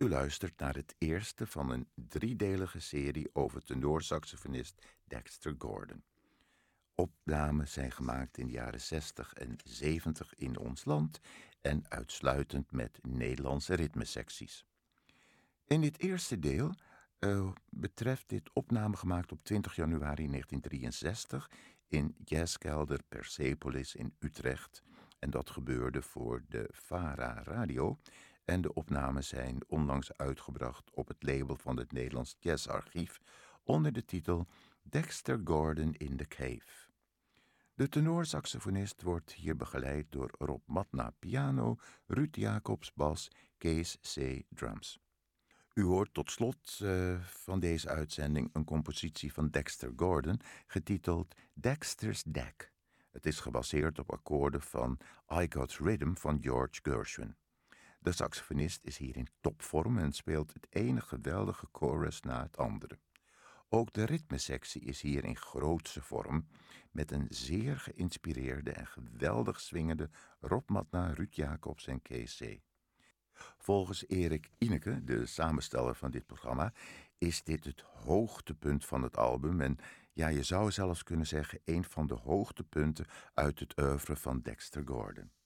U luistert naar het eerste van een driedelige serie over tenorsaxofonist Dexter Gordon. Opnamen zijn gemaakt in de jaren 60 en 70 in ons land en uitsluitend met Nederlandse ritmesecties. In dit eerste deel betreft dit opname gemaakt op 20 januari 1963 in Jazzkelder Persepolis in Utrecht. En dat gebeurde voor de VARA Radio. En de opnames zijn onlangs uitgebracht op het label van het Nederlands Jazzarchief onder de titel Dexter Gordon in the Cave. De tenorsaxofonist wordt hier begeleid door Rob Matna piano, Ruud Jacobs bas, Kees C. drums. U hoort tot slot van deze uitzending een compositie van Dexter Gordon getiteld Dexter's Deck. Het is gebaseerd op akkoorden van I Got Rhythm van George Gershwin. De saxofonist is hier in topvorm en speelt het ene geweldige chorus na het andere. Ook de ritmesectie is hier in grootse vorm met een zeer geïnspireerde en geweldig swingende Rob Matna, Ruud Jacobs en Kees C. Volgens Erik Ineke, de samensteller van dit programma, is dit het hoogtepunt van het album en ja, je zou zelfs kunnen zeggen een van de hoogtepunten uit het oeuvre van Dexter Gordon.